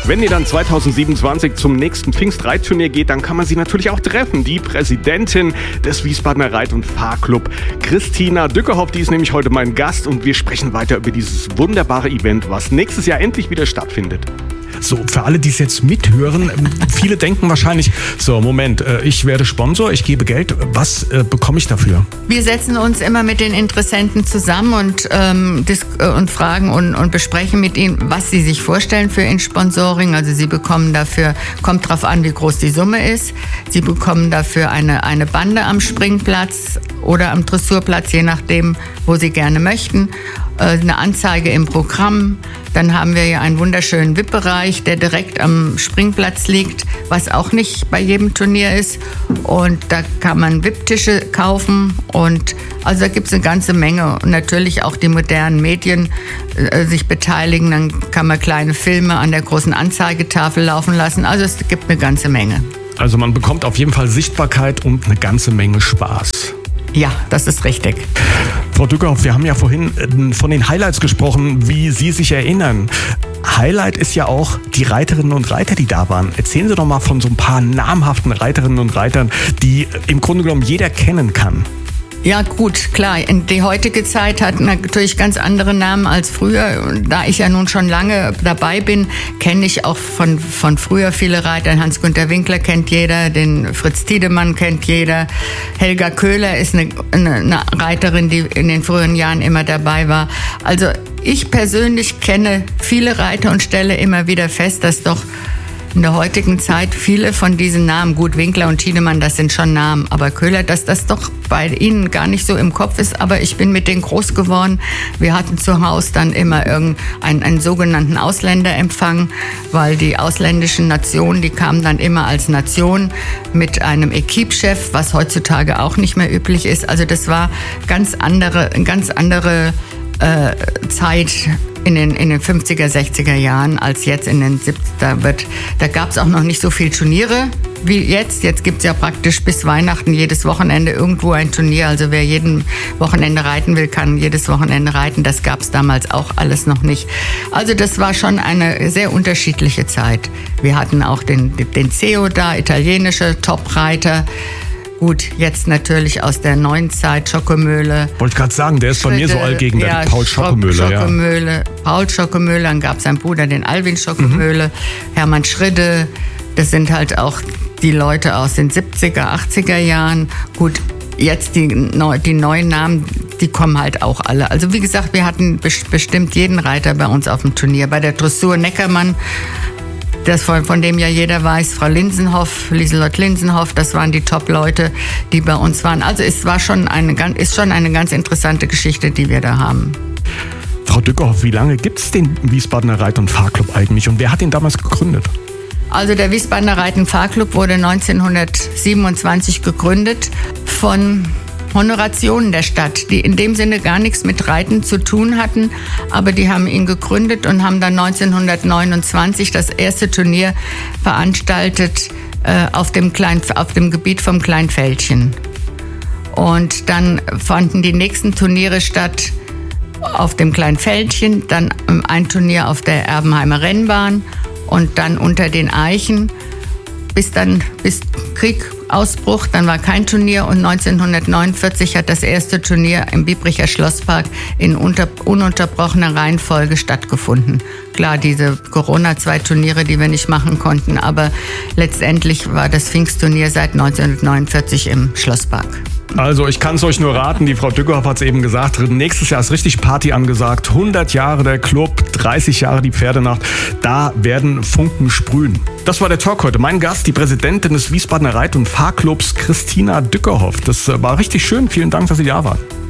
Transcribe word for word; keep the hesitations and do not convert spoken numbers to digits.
Wenn ihr dann zweitausendsiebenundzwanzig zum nächsten Pfingstreitturnier geht, dann kann man sie natürlich auch treffen. Die Präsidentin des Wiesbadener Reit- und Fahrclub, Christina Dückerhoff, die ist nämlich heute mein Gast und wir sprechen weiter über dieses wunderbare Event, was nächstes Jahr endlich wieder stattfindet. So, für alle, die es jetzt mithören, viele denken wahrscheinlich, so, Moment, ich werde Sponsor, ich gebe Geld, was äh, bekomme ich dafür? Wir setzen uns immer mit den Interessenten zusammen und, ähm, disk- und fragen und, und besprechen mit ihnen, was sie sich vorstellen für ein Sponsoring. Also sie bekommen dafür, kommt drauf an, wie groß die Summe ist, sie bekommen dafür eine, eine Bande am Springplatz oder am Dressurplatz, je nachdem, wo sie gerne möchten. Eine Anzeige im Programm. Dann haben wir ja einen wunderschönen V I P-Bereich, der direkt am Springplatz liegt, was auch nicht bei jedem Turnier ist. Und da kann man V I P-Tische kaufen. Und also da gibt es eine ganze Menge. Und natürlich auch die modernen Medien äh, sich beteiligen. Dann kann man kleine Filme an der großen Anzeigetafel laufen lassen. Also es gibt eine ganze Menge. Also man bekommt auf jeden Fall Sichtbarkeit und eine ganze Menge Spaß. Ja, das ist richtig. Frau Dückerhoff, wir haben ja vorhin von den Highlights gesprochen, wie Sie sich erinnern. Highlight ist ja auch die Reiterinnen und Reiter, die da waren. Erzählen Sie doch mal von so ein paar namhaften Reiterinnen und Reitern, die im Grunde genommen jeder kennen kann. Ja gut, klar. Die heutige Zeit hat natürlich ganz andere Namen als früher. Da ich ja nun schon lange dabei bin, kenne ich auch von, von früher viele Reiter. Hans-Günter Winkler kennt jeder, den Fritz Tiedemann kennt jeder. Helga Köhler ist eine, eine, eine Reiterin, die in den früheren Jahren immer dabei war. Also ich persönlich kenne viele Reiter und stelle immer wieder fest, dass doch in der heutigen Zeit viele von diesen Namen, gut, Winkler und Tiedemann, das sind schon Namen, aber Köhler, dass das doch bei ihnen gar nicht so im Kopf ist. Aber ich bin mit denen groß geworden. Wir hatten zu Hause dann immer irgendeinen einen sogenannten Ausländerempfang, weil die ausländischen Nationen, die kamen dann immer als Nation mit einem Equipechef, was heutzutage auch nicht mehr üblich ist. Also das war ganz andere, ganz andere äh, Zeit in den, in den fünfziger, sechziger Jahren als jetzt in den siebziger. Da, wird, da gab es auch noch nicht so viele Turniere wie jetzt. Jetzt gibt es ja praktisch bis Weihnachten jedes Wochenende irgendwo ein Turnier. Also wer jeden Wochenende reiten will, kann jedes Wochenende reiten. Das gab es damals auch alles noch nicht. Also das war schon eine sehr unterschiedliche Zeit. Wir hatten auch den, den C E O da, italienische Top-Reiter. Gut, jetzt natürlich aus der neuen Zeit, Schockemöhle. Wollte ich gerade sagen, der ist bei mir so allgegen, der ja, Paul Schockemöhle. Schockemöhle ja. Paul Schockemöhle, dann gab es seinen Bruder, den Alwin Schockemöhle, mhm. Hermann Schridde. Das sind halt auch die Leute aus den siebziger, achtziger Jahren. Gut, jetzt die, die neuen Namen, die kommen halt auch alle. Also wie gesagt, wir hatten bestimmt jeden Reiter bei uns auf dem Turnier. Bei der Dressur Neckermann, das von, von dem ja jeder weiß, Frau Linsenhoff, Lieselott Linsenhoff, das waren die Top-Leute, die bei uns waren. Also es war schon eine, ist schon eine ganz interessante Geschichte, die wir da haben. Frau Dückerhoff, wie lange gibt es den Wiesbadener Reit- und Fahrclub eigentlich und wer hat ihn damals gegründet? Also der Wiesbadener Reit- und Fahrclub wurde neunzehnhundertsiebenundzwanzig gegründet von Honorationen der Stadt, die in dem Sinne gar nichts mit Reiten zu tun hatten, aber die haben ihn gegründet und haben dann neunzehnhundertneunundzwanzig das erste Turnier veranstaltet äh, auf dem Klein, auf dem Gebiet vom Kleinfeldchen. Und dann fanden die nächsten Turniere statt auf dem Kleinfeldchen, dann ein Turnier auf der Erbenheimer Rennbahn und dann unter den Eichen, bis dann bis Kriegausbruch, dann war kein Turnier und neunzehnhundertneunundvierzig hat das erste Turnier im Biebricher Schlosspark in unter, ununterbrochener Reihenfolge stattgefunden. Klar, diese Corona, zwei Turniere, die wir nicht machen konnten, aber letztendlich war das Pfingstturnier seit neunzehnhundertneunundvierzig im Schlosspark. Also ich kann es euch nur raten, die Frau Dückerhoff hat es eben gesagt, nächstes Jahr ist richtig Party angesagt, hundert Jahre der Club, dreißig Jahre die Pferdenacht, da werden Funken sprühen. Das war der Talk heute. Mein Gast, die Präsidentin des Wiesbadener Reit- und Fahrclubs, Christina Dückerhoff. Das war richtig schön, vielen Dank, dass Sie da waren.